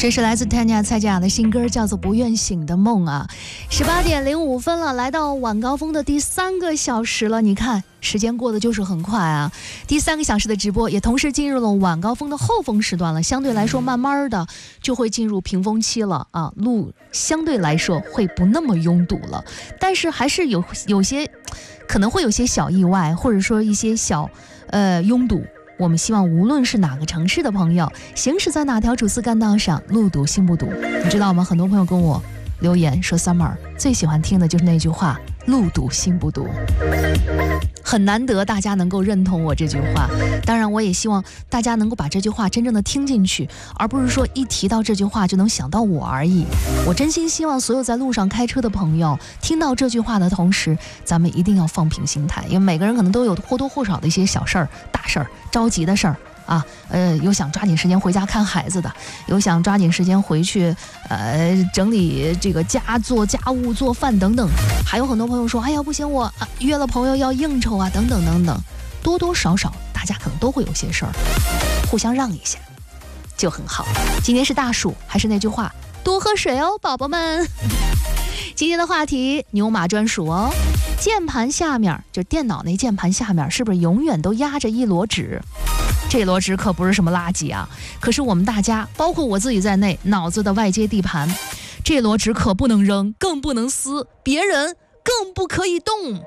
这是来自 Tanya 蔡健雅的新歌，叫做《不愿醒的梦》啊。18点05分了，来到晚高峰的第3个小时了。你看，时间过得就是很快啊。第3个小时的直播也同时进入了晚高峰的后峰时段了，相对来说慢慢的就会进入平峰期了啊，路相对来说会不那么拥堵了，但是还是有些可能会有些小意外，或者说一些小拥堵。我们希望无论是哪个城市的朋友，行驶在哪条主次干道上，路堵心不堵。你知道吗？很多朋友跟我留言说 Summer 最喜欢听的就是那句话，路堵心不堵。很难得大家能够认同我这句话，当然我也希望大家能够把这句话真正的听进去，而不是说一提到这句话就能想到我而已。我真心希望所有在路上开车的朋友听到这句话的同时，咱们一定要放平心态，因为每个人可能都有或多或少的一些小事儿、大事儿、着急的事儿啊，有想抓紧时间回家看孩子的，有想抓紧时间回去整理这个家，做家务做饭等等，还有很多朋友说哎呀不行，我约了朋友要应酬啊等等等等，多多少少大家可能都会有些事儿，互相让一下就很好。今天是大暑，还是那句话，多喝水哦宝宝们。今天的话题牛马专属哦，键盘下面就电脑那键盘下面是不是永远都压着一摞纸？这摞纸可不是什么垃圾啊，可是我们大家包括我自己在内脑子的外接地盘，这摞纸可不能扔，更不能撕，别人更不可以动。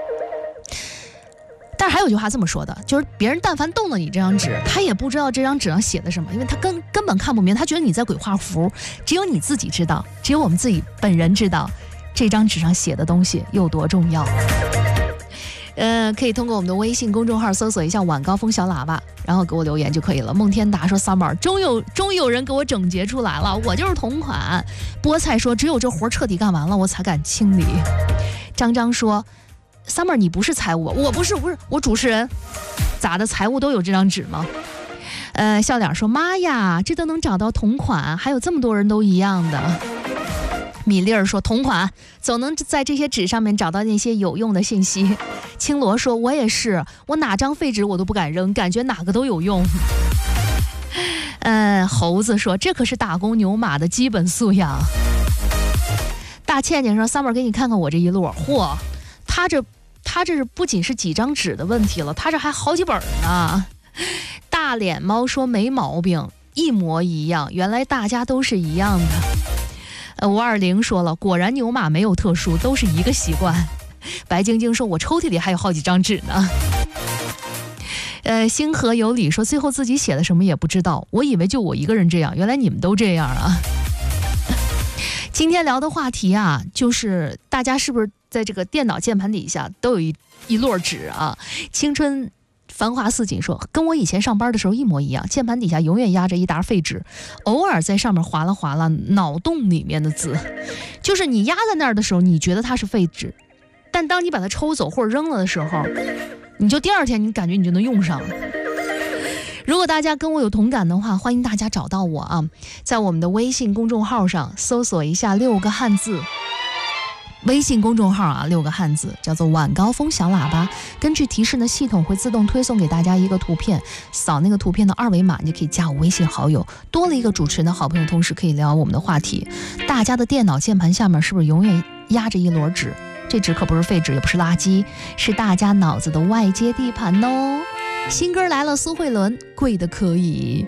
但是还有句话这么说的，就是别人但凡动了你这张纸，他也不知道这张纸上写的什么，因为他根本看不明，他觉得你在鬼画符。只有你自己知道，只有我们自己本人知道这张纸上写的东西有多重要。可以通过我们的微信公众号搜索一下晚高峰小喇叭，然后给我留言就可以了。孟天达说 Summer 终于有人给我整洁出来了，我就是同款。菠菜说只有这活彻底干完了我才敢清理。张张说 Summer 你不是财务，我不是我主持人，咋的财务都有这张纸吗？笑脸说妈呀，这都能找到同款，还有这么多人都一样的。米粒儿说同款，总能在这些纸上面找到那些有用的信息。青罗说我也是，我哪张废纸我都不敢扔，感觉哪个都有用。猴子说这可是打工牛马的基本素养。大倩倩说 Summer 给你看看我这一摞，嚯，他这是不仅是几张纸的问题了，他这还好几本呢。大脸猫说没毛病，一模一样，原来大家都是一样的。520说了，果然牛马没有特殊，都是一个习惯。白晶晶说我抽屉里还有好几张纸呢。星河有理说最后自己写的什么也不知道，我以为就我一个人这样，原来你们都这样啊。今天聊的话题啊，就是大家是不是在这个电脑键盘底下都有一摞纸啊？青春繁华似锦说跟我以前上班的时候一模一样，键盘底下永远压着一沓废纸，偶尔在上面划拉脑洞里面的字，就是你压在那儿的时候你觉得它是废纸，但当你把它抽走或者扔了的时候，你就第二天你感觉你就能用上。如果大家跟我有同感的话，欢迎大家找到我啊，在我们的微信公众号上搜索一下6个汉字，微信公众号啊，6个汉字叫做晚高峰小喇叭。根据提示呢，系统会自动推送给大家一个图片，扫那个图片的2维码，你就可以加我微信好友，多了一个主持人的好朋友，同时可以聊我们的话题。大家的电脑键盘下面是不是永远压着一摞纸？这纸可不是废纸，也不是垃圾，是大家脑子的外接地盘哦。新歌来了，苏慧伦，贵的可以。